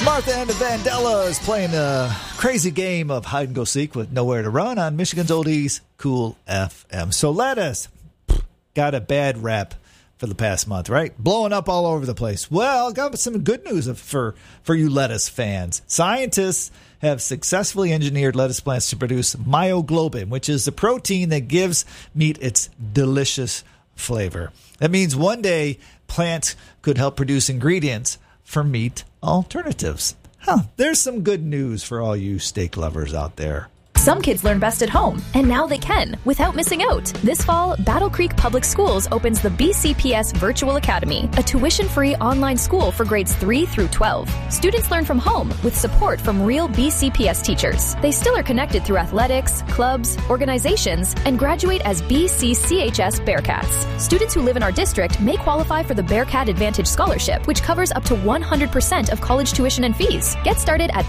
Martha and the Vandellas playing a crazy game of hide and go seek with nowhere to run on Michigan's Oldies Cool FM. So Lettuce got a bad rap for the past month, right? Blowing up all over the place. Well, got some good news for you lettuce fans. Scientists have successfully engineered lettuce plants to produce myoglobin, which is the protein that gives meat its delicious flavor. That means one day plants could help produce ingredients for meat alternatives. There's some good news for all you steak lovers out there. Some kids learn best at home, and now they can, without missing out. This fall, Battle Creek Public Schools opens the BCPS Virtual Academy, a tuition-free online school for grades 3 through 12. Students learn from home with support from real BCPS teachers. They still are connected through athletics, clubs, organizations, and graduate as BCCHS Bearcats. Students who live in our district may qualify for the Bearcat Advantage Scholarship, which covers up to 100% of college tuition and fees. Get started at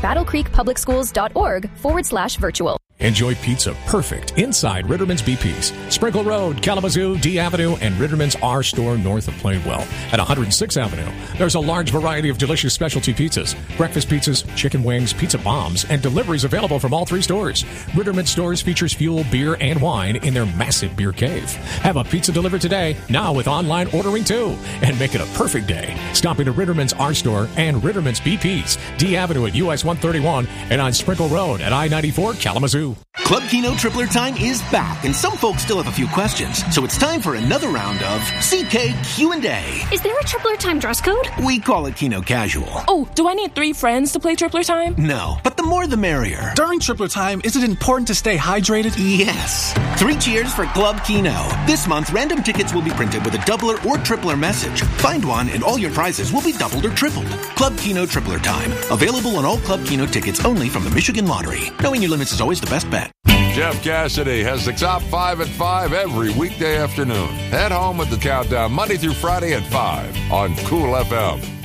battlecreekpublicschools.org/virtual. Enjoy pizza perfect inside Ritterman's BP's, Sprinkle Road, Kalamazoo, D Avenue, and Ritterman's R Store north of Plainwell. At 106th Avenue, there's a large variety of delicious specialty pizzas, breakfast pizzas, chicken wings, pizza bombs, and deliveries available from all three stores. Ritterman's stores features fuel, beer, and wine in their massive beer cave. Have a pizza delivered today, now with online ordering too, and make it a perfect day. Stop into Ritterman's R Store and Ritterman's BP's, D Avenue at US 131, and on Sprinkle Road at I-94, Kalamazoo. Club Keno Tripler Time is back, and some folks still have a few questions, so it's time for another round of CK Q&A. Is there a Tripler Time dress code? We call it Keno Casual. Oh, do I need 3 friends to play Tripler Time? No, but the more the merrier. During Tripler Time, is it important to stay hydrated? Yes. 3 cheers for Club Keno. This month, random tickets will be printed with a doubler or tripler message. Find one, and all your prizes will be doubled or tripled. Club Keno Tripler Time. Available on all Club Keno tickets only from the Michigan Lottery. Knowing your limits is always the best bet. Jeff Cassidy has the top 5 at 5 every weekday afternoon. Head home with the countdown Monday through Friday at 5 on Cool FM.